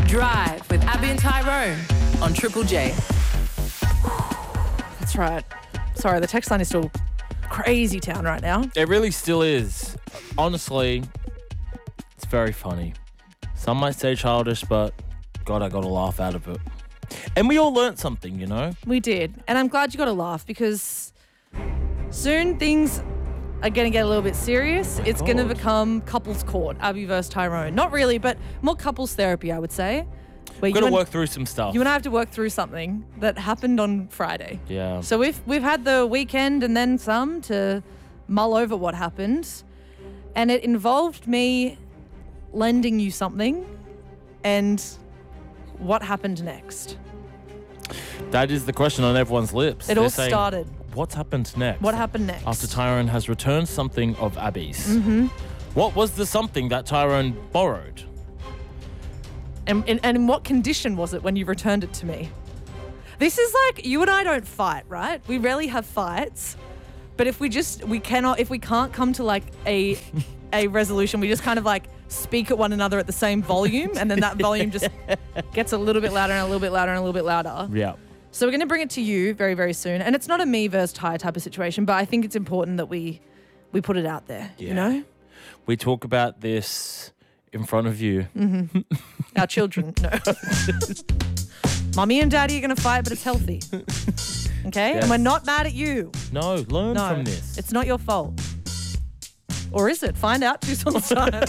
Drive with Abby and Tyrone on Triple J. That's right. Sorry, the text line is still crazy town right now. It really still is. Honestly, it's very funny. Some might say childish, but God, I got a laugh out of it. And we all learnt something, you know? We did. And I'm glad you got a laugh because soon things are going to get a little bit serious. It's going to become couples court, Abby versus Tyrone. Not really, but more couples therapy, I would say. We've got to work through some stuff. You and I have to work through something that happened on Friday. Yeah. So we've had the weekend and then some to mull over what happened. And it involved me lending you something and what happened next. That is the question on everyone's lips. It all started. What's happened next? What happened next? After Tyrone has returned something of Abby's. Mm-hmm. What was the something that Tyrone borrowed? And in what condition was it when you returned it to me? This is like, you and I don't fight, right? We rarely have fights. But if we can't come to like a resolution, we just kind of like speak at one another at the same volume, and then that volume just gets a little bit louder and a little bit louder and a little bit louder. Yeah. So we're going to bring it to you very, very soon. And it's not a me versus Ty type of situation, but I think it's important that we put it out there, you know? We talk about this in front of you. Mm-hmm. Our children, no. Mummy and Daddy are going to fight, but it's healthy. Okay? Yes. And we're not mad at you. No, learn No, from this. it's not your fault. Or is it? Find out. Choose on the side.